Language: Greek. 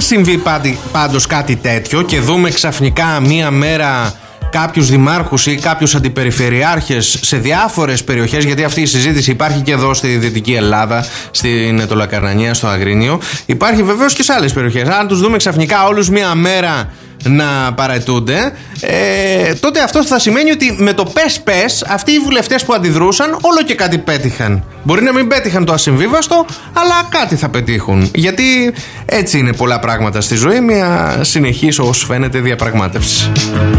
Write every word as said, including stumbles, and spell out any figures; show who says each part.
Speaker 1: συμβεί πάντως κάτι τέτοιο και δούμε ξαφνικά μία μέρα κάποιους δημάρχους ή κάποιους αντιπεριφερειάρχες σε διάφορες περιοχές, γιατί αυτή η συζήτηση υπάρχει και εδώ στη Δυτική Ελλάδα, στην Ετωλακαρνανία, στο Αγρίνιο, υπάρχει βεβαίως και σε άλλες περιοχές. Αν τους δούμε ξαφνικά όλους μία μέρα να παραιτούνται, ε, τότε αυτό θα σημαίνει ότι με το πες πες αυτοί οι βουλευτές που αντιδρούσαν όλο και κάτι πέτυχαν. Μπορεί να μην πέτυχαν το ασυμβίβαστο, αλλά κάτι θα πετύχουν. Γιατί έτσι είναι πολλά πράγματα στη ζωή, μια συνεχής, όπως φαίνεται, διαπραγμάτευση.